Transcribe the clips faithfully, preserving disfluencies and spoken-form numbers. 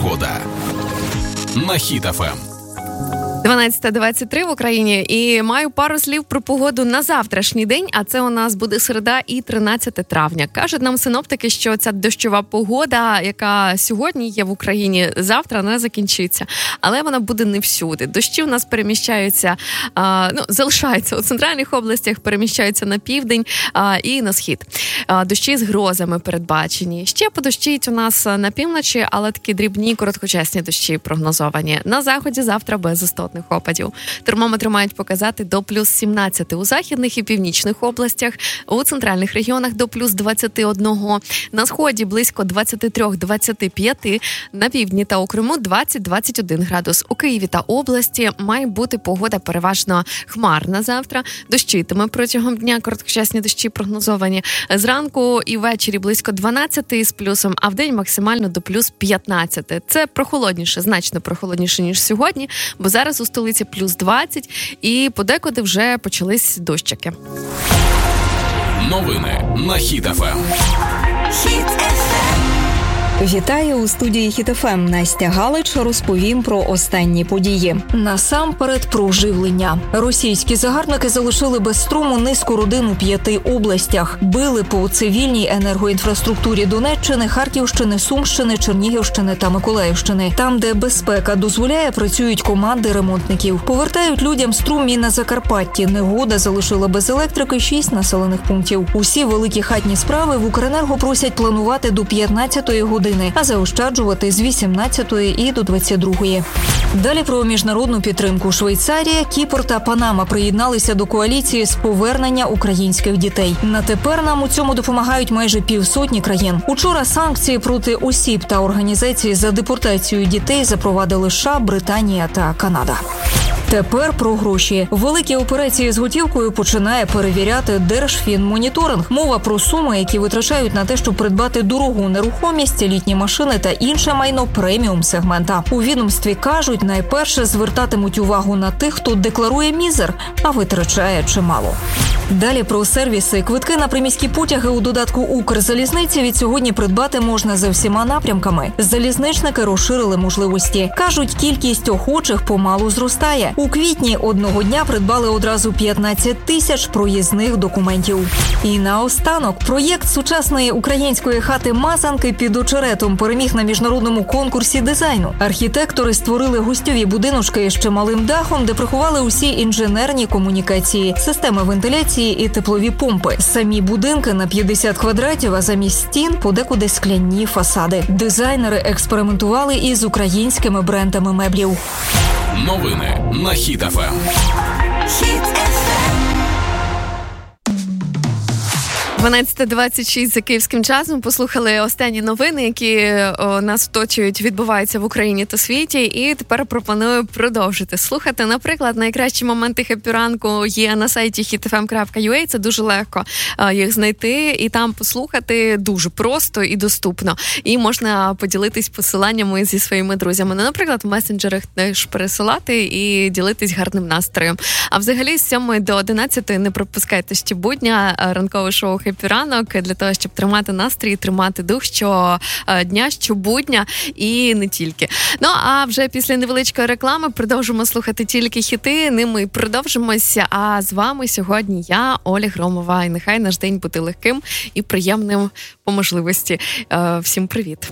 Погода на Хіт еф ем. дванадцята двадцять три в Україні, і маю пару слів про погоду на завтрашній день, а це у нас буде середа і тринадцяте травня. Кажуть нам синоптики, що ця дощова погода, яка сьогодні є в Україні, завтра не закінчиться. Але вона буде не всюди. Дощі у нас переміщаються, а, ну, залишаються у центральних областях, переміщаються на південь а, і на схід. А, дощі з грозами передбачені. Ще подощить у нас на півночі, але такі дрібні, короткочасні дощі прогнозовані. На заході завтра без істотних опадів. Термометри мають показати до плюс сімнадцять у західних і північних областях, у центральних регіонах до плюс двадцять один, на сході близько двадцять три - двадцять п'ять, на півдні та у Криму двадцять - двадцять один градус. У Києві та області має бути погода переважно хмарна завтра. Дощитиме протягом дня, короткочасні дощі прогнозовані. Зранку і ввечері близько дванадцять з плюсом, а вдень максимально до плюс п'ятнадцять. Це прохолодніше, значно прохолодніше, ніж сьогодні, бо зараз у столиці плюс двадцять і подекуди вже почались дощики. Новини на Хіт еф ем. Хіт еф ем. Вітаю у студії Хіт еф ем. Настя Галич розповім про останні події. Насамперед про живлення. Російські загарбники залишили без струму низку родин у п'яти областях. Били по цивільній енергоінфраструктурі Донеччини, Харківщини, Сумщини, Чернігівщини та Миколаївщини. Там, де безпека дозволяє, працюють команди ремонтників. Повертають людям струм і на Закарпатті. Негода залишила без електрики шість населених пунктів. Усі великі хатні справи в Укренерго просять планувати до п'ятнадцятої години, а заощаджувати з вісімнадцятої і до двадцять другої. Далі про міжнародну підтримку. Швейцарія, Кіпр та Панама приєдналися до коаліції з повернення українських дітей. На тепер нам у цьому допомагають майже півсотні країн. Учора санкції проти осіб та організацій за депортацію дітей запровадили США, Британія та Канада. Тепер про гроші. Великі операції з готівкою починає перевіряти Держфінмоніторинг. Мова про суми, які витрачають на те, щоб придбати дорогу нерухомість, літні машини та інше майно преміум-сегмента. У відомстві кажуть, найперше звертатимуть увагу на тих, хто декларує мізер, а витрачає чимало. Далі про сервіси. Квитки на приміські потяги у додатку Укрзалізниці від сьогодні придбати можна за всіма напрямками. Залізничники розширили можливості. Кажуть, кількість охочих помалу зростає. У квітні одного дня придбали одразу п'ятнадцять тисяч проїзних документів. І наостанок, проєкт сучасної української хати-мазанки під очеретом переміг на міжнародному конкурсі дизайну. Архітектори створили гостьові будиночки з чималим дахом, де приховали усі інженерні комунікації, системи вентиляції і теплові помпи. Самі будинки на п'ятдесят квадратів, а замість стін подекуди скляні фасади. Дизайнери експериментували із українськими брендами меблів. Новини на Хіт еф ем. Хіт еф ем. дванадцята двадцять шість за київським часом. Послухали останні новини, які о, нас оточують, відбуваються в Україні та світі. І тепер пропоную продовжити слухати. Наприклад, найкращі моменти хеппі-ранку є на сайті хіт еф ем крапка ю а. Це дуже легко а, їх знайти і там послухати дуже просто і доступно. І можна поділитись посиланнями зі своїми друзями. Ну, наприклад, в месенджерах теж пересилати і ділитись гарним настроєм. А взагалі з сьомої до одинадцятої не пропускайте щобудня ранкове шоу «Хеппі-ранок» для того, щоб тримати настрій, тримати дух щодня, щобудня і не тільки. Ну, а вже після невеличкої реклами продовжимо слухати тільки хіти, ними і продовжимося. А з вами сьогодні я, Оля Громова. І нехай наш день буде легким і приємним по можливості. Всім привіт.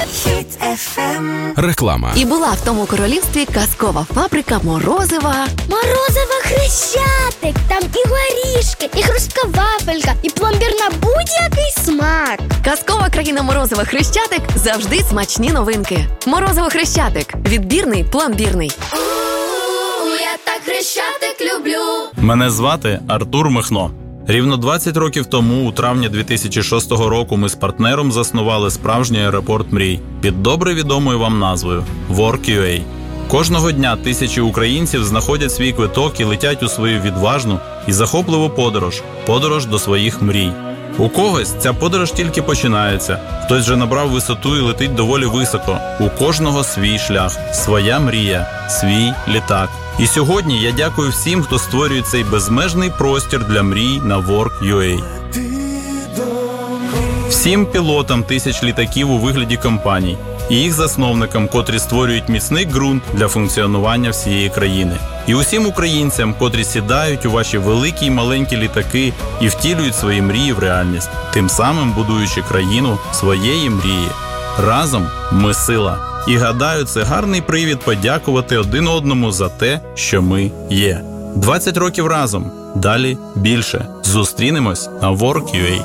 Реклама. І була в тому королівстві казкова фабрика Морозива. Морозиво Хрещатик, там і горішки, і хрустка вафелька, і пломбір на будь-який смак. Казкова країна Морозива Хрещатик – завжди смачні новинки. Морозиво Хрещатик. Відбірний, пломбірний. У-у-у, я так Хрещатик люблю. Мене звати Артур Михно. Рівно двадцять років тому, у травні дві тисячі шостого року, ми з партнером заснували справжній аеропорт мрій під добре відомою вам назвою WorkUA. Кожного дня тисячі українців знаходять свій квиток і летять у свою відважну і захопливу подорож – подорож до своїх мрій. У когось ця подорож тільки починається, хтось вже набрав висоту і летить доволі високо. У кожного свій шлях, своя мрія, свій літак. І сьогодні я дякую всім, хто створює цей безмежний простір для мрій на WorkUA. всім пілотам тисяч літаків у вигляді компаній і їх засновникам, котрі створюють міцний ґрунт для функціонування всієї країни. І усім українцям, котрі сідають у ваші великі й маленькі літаки і втілюють свої мрії в реальність, тим самим будуючи країну своєї мрії. Разом ми сила. І гадаю, це гарний привід подякувати один одному за те, що ми є. двадцять років разом. Далі більше. Зустрінемось на Work.ua.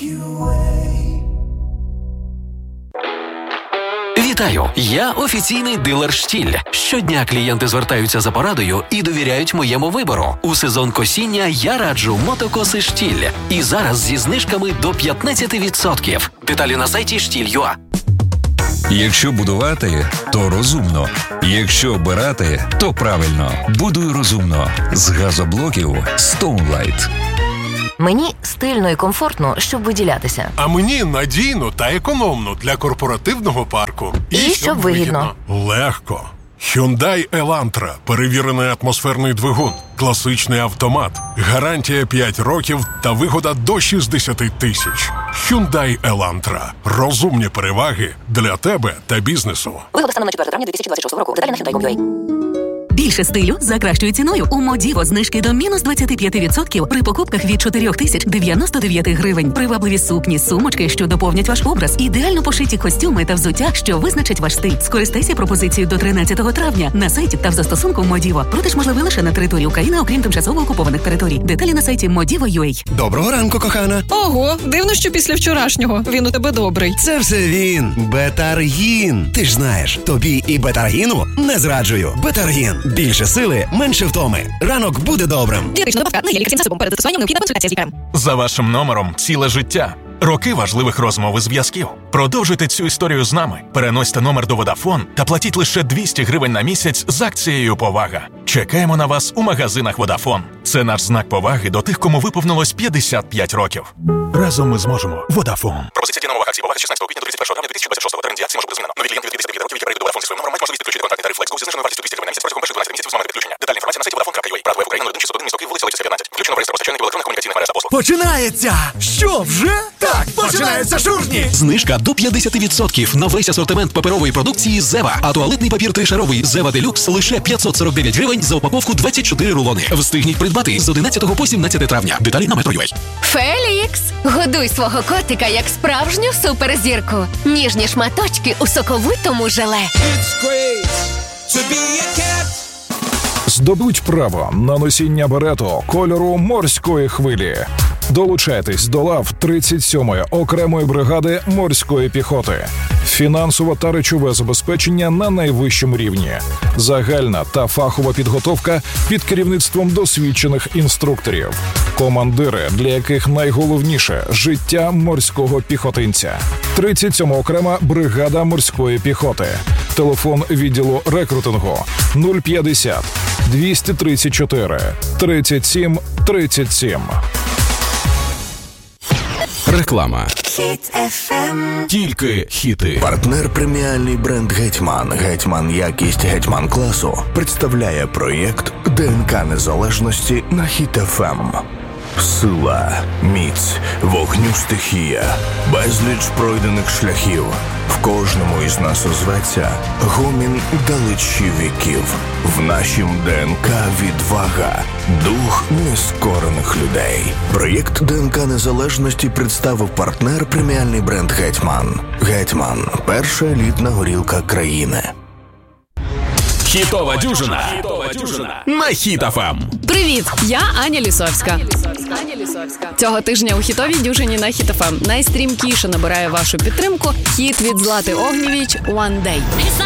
Вітаю! Я офіційний дилер «Штіль». Щодня клієнти звертаються за порадою і довіряють моєму вибору. У сезон косіння я раджу мотокоси «Штіль». І зараз зі знижками до п'ятнадцять відсотків. Деталі на сайті штіль крапка ю а. Якщо будувати, то розумно. Якщо обирати, то правильно. Будуй розумно. З газоблоків Stoneline. Мені стильно і комфортно, щоб виділятися. А мені надійно та економно для корпоративного парку. І, і щоб, щоб вигідно. вигідно. Легко. Hyundai Elantra. Перевірений атмосферний двигун. Класичний автомат. Гарантія п'ять років та вигода до шістдесят тисяч. Hyundai Elantra. Розумні переваги для тебе та бізнесу. Вигода станом на четверте травня дві тисячі двадцять шостого року. Деталі на hyundai крапка ю а. Більше стилю за кращою ціною у Модіво. Знижки до мінус двадцять п'ять відсотків при покупках від чотири тисячі дев'яносто дев'ять гривень. Привабливі сукні, сумочки, що доповнять ваш образ. Ідеально пошиті костюми та взуття, що визначить ваш стиль. Скористайся пропозицією до тринадцятого травня на сайті та в застосунку Модіво. Продаж можливий лише на території України, окрім тимчасово окупованих територій. Деталі на сайті модіво крапка ю а. Доброго ранку, кохана. Ого, дивно, що після вчорашнього він у тебе добрий. Це все він. Бетаргін. Ти ж знаєш, тобі і Бетаргіну не зраджую. Бетаргін. Більше сили, менше втоми. Ранок буде добрим. Дієтична добавка на є лікарським засобом. Перед застосуванням необхідна консультація з лікарем. За вашим номером ціле життя. Роки важливих розмов і зв'язків. Продовжуйте цю історію з нами. Переносьте номер до Vodafone та платіть лише двісті гривень на місяць з акцією «Повага». Чекаємо на вас у магазинах Vodafone. Це наш знак поваги до тих, кому виповнилось п'ятдесят п'ять років. Разом ми зможемо. Vodafone. Пропозиція діє нового акції «Повага» з шістнадцятого квітня до тридцять першого травня дві тисячі двадцять шостого. Термін дії акції може бути змінено. Нові клієнти від п'ятдесят п'ять років, які перейдуть до Vodafone зі своїм номером, мають можливість підключити контактний тариф FlexGo зі зниженою вартістю двісті гривень на місяць протягом перших дванадцяти місяців з моменту підключення. Детальна інформація на сайті vodafone крапка ю а. Братве в Україну один шістсот один місто Київ, вулиця Лисиця п'ятнадцять. Включено в реєстр постачальників електронних комунікаційних мереж та послуг. Починається! Що, вже? Так, починаються шурні! Знижка до п'ятдесят відсотків на весь асортимент паперової продукції «Зева». А туалетний папір тришаровий «Зева Делюкс» лише п'ятсот сорок дев'ять гривень за упаковку двадцять чотири рулони. Встигніть придбати з одинадцятого по сімнадцяте травня. Деталі на метро крапка ю а. Фелікс! Годуй свого котика як справжню суперзірку. Ніжні шматочки у соковитому желе. Здобудь право на носіння берету кольору морської хвилі. Долучайтесь до лав тридцять сьомої окремої бригади морської піхоти. Фінансове та речове забезпечення на найвищому рівні. Загальна та фахова підготовка під керівництвом досвідчених інструкторів. Командири, для яких найголовніше – життя морського піхотинця. тридцять сьома окрема бригада морської піхоти. Телефон відділу рекрутингу нуль п'ятдесят двісті тридцять чотири тридцять сім тридцять сім. Реклама. Тільки хіти. Партнер преміальний бренд «Гетьман». «Гетьман» якість «Гетьман» класу представляє проєкт ДНК незалежності на Хіт еф ем. Сила, міць, вогню стихія, безліч пройдених шляхів. В кожному із нас озветься гомін далечі віків. В нашім ДНК відвага, дух нескорених людей. Проєкт ДНК незалежності представив партнер преміальний бренд «Гетьман». «Гетьман» – перша елітна горілка країни. Хітова дюжина. Хітова дюжина на Хіт еф ем. Привіт, я Аня Лісовська. Цього тижня у хітовій дюжині на Хіт еф ем найстрімкіше набирає вашу підтримку хіт від Злати Огнєвіч «One Day».